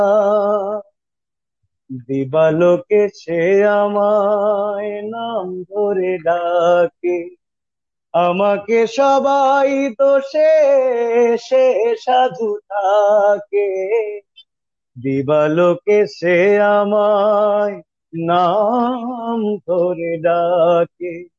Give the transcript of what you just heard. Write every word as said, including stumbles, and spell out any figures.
দিবালোকে সে আমায় নাম ধরে ডাকে, আমাকে সবাই দোষে সে সাধু থাকে। দিবালোকে সে আমায় নাম ধরে ডাকে।